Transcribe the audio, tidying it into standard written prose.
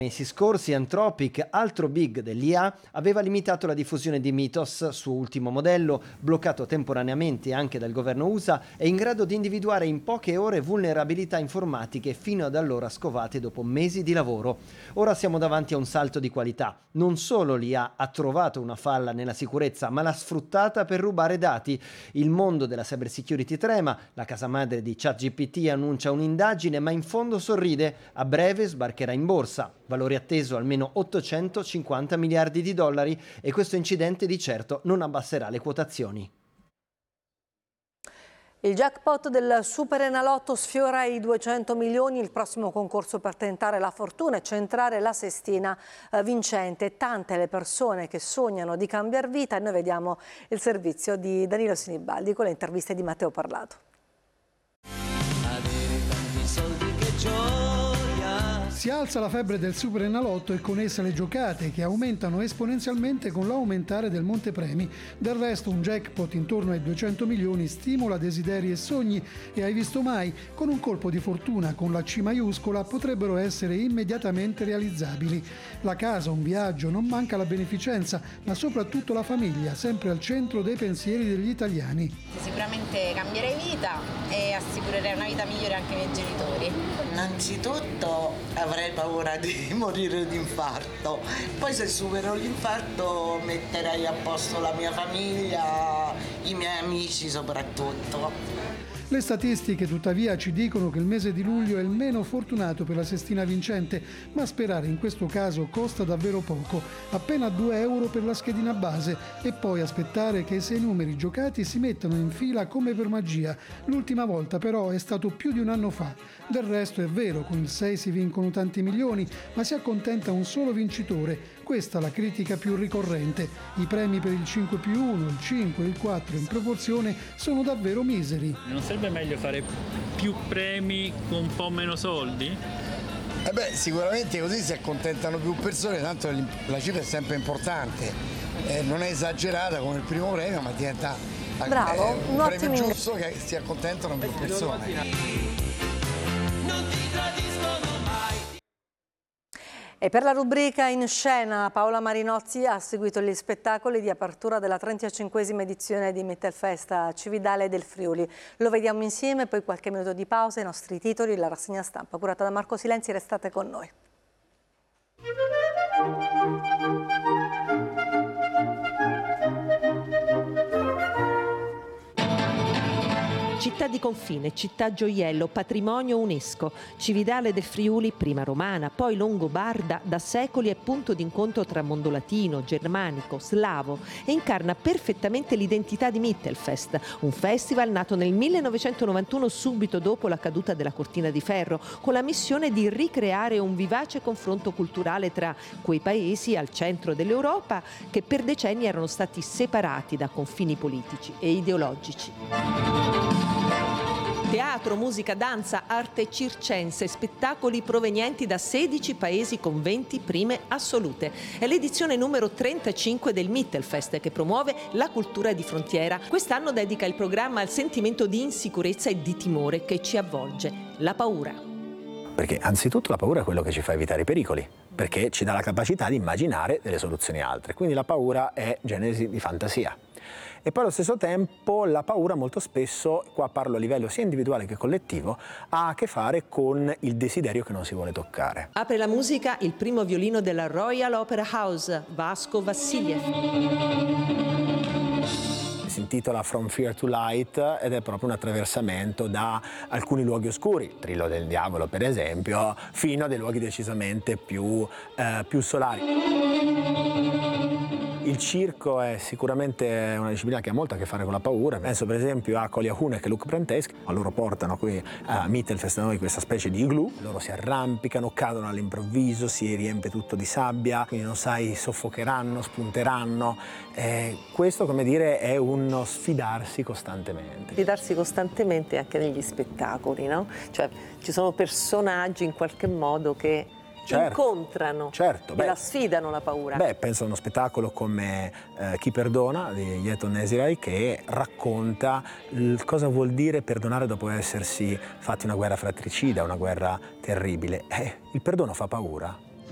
Mesi scorsi Anthropic, altro big dell'IA, aveva limitato la diffusione di Mythos, suo ultimo modello, bloccato temporaneamente anche dal governo USA, e in grado di individuare in poche ore vulnerabilità informatiche fino ad allora scovate dopo mesi di lavoro. Ora siamo davanti a un salto di qualità. Non solo l'IA ha trovato una falla nella sicurezza, ma l'ha sfruttata per rubare dati. Il mondo della cybersecurity trema, la casa madre di ChatGPT annuncia un'indagine, ma in fondo sorride. A breve sbarcherà in borsa. Valore atteso almeno 850 miliardi di dollari, e questo incidente di certo non abbasserà le quotazioni. Il jackpot del Superenalotto sfiora i 200 milioni, il prossimo concorso per tentare la fortuna e centrare la sestina vincente. Tante le persone che sognano di cambiare vita, e noi vediamo il servizio di Danilo Sinibaldi con le interviste di Matteo Parlato. Avere tanti soldi che gioia. Si alza la febbre del Superenalotto e con essa le giocate, che aumentano esponenzialmente con l'aumentare del montepremi. Del resto un jackpot intorno ai 200 milioni stimola desideri e sogni, e hai visto mai? Con un colpo di fortuna con la C maiuscola potrebbero essere immediatamente realizzabili. La casa, un viaggio, non manca la beneficenza, ma soprattutto la famiglia, sempre al centro dei pensieri degli italiani. Sicuramente cambierei vita e assicurerei una vita migliore anche ai miei genitori. Innanzitutto avrei paura di morire di infarto, poi se supero l'infarto metterei a posto la mia famiglia, i miei amici soprattutto. Le statistiche tuttavia ci dicono che il mese di luglio è il meno fortunato per la sestina vincente, ma sperare in questo caso costa davvero poco, appena 2 euro per la schedina base, e poi aspettare che i 6 numeri giocati si mettano in fila come per magia. L'ultima volta però è stato più di un anno fa. Del resto è vero, con il 6 si vincono tanti milioni, ma si accontenta un solo vincitore. Questa è la critica più ricorrente. I premi per il 5+1, il 5 e il 4 in proporzione sono davvero miseri. Non sarebbe meglio fare più premi con un po' meno soldi? Sicuramente così si accontentano più persone, tanto la cifra è sempre importante. Non è esagerata come il primo premio, ma diventa un premio giusto, che si accontentano più persone. E per la rubrica In Scena, Paola Marinozzi ha seguito gli spettacoli di apertura della 35esima edizione di Mittelfest a Cividale del Friuli. Lo vediamo insieme, poi qualche minuto di pausa, i nostri titoli, la rassegna stampa curata da Marco Silenzi. Restate con noi. Città di confine, città gioiello, patrimonio UNESCO. Cividale del Friuli, prima romana, poi longobarda, da secoli è punto d'incontro tra mondo latino, germanico, slavo, e incarna perfettamente l'identità di Mittelfest, un festival nato nel 1991 subito dopo la caduta della Cortina di Ferro, con la missione di ricreare un vivace confronto culturale tra quei paesi al centro dell'Europa che per decenni erano stati separati da confini politici e ideologici. Teatro, musica, danza, arte circense, spettacoli provenienti da 16 paesi con 20 prime assolute. È l'edizione numero 35 del Mittelfest, che promuove la cultura di frontiera. Quest'anno dedica il programma al sentimento di insicurezza e di timore che ci avvolge, la paura. Perché anzitutto la paura è quello che ci fa evitare i pericoli, perché ci dà la capacità di immaginare delle soluzioni altre. Quindi la paura è genesi di fantasia. E poi allo stesso tempo la paura molto spesso, qua parlo a livello sia individuale che collettivo, ha a che fare con il desiderio che non si vuole toccare. Apre la musica il primo violino della Royal Opera House, Vasco Vassiliev. Si intitola From Fear to Light ed è proprio un attraversamento da alcuni luoghi oscuri, Trillo del Diavolo per esempio, fino a dei luoghi decisamente più solari. Il circo è sicuramente una disciplina che ha molto a che fare con la paura. Penso per esempio a Kolja Hunek e Luc Prentesk. Loro portano qui a Mittelfest da noi questa specie di igloo. Loro si arrampicano, cadono all'improvviso, si riempie tutto di sabbia, quindi non sai, soffocheranno, spunteranno. Questo, come dire, è uno sfidarsi costantemente. Sfidarsi costantemente anche negli spettacoli, no? Cioè ci sono personaggi in qualche modo che incontrano e la sfidano la paura. Penso a uno spettacolo come Chi perdona di Yeton Nesirai, che racconta cosa vuol dire perdonare dopo essersi fatti una guerra fratricida, una guerra terribile. Il perdono fa paura.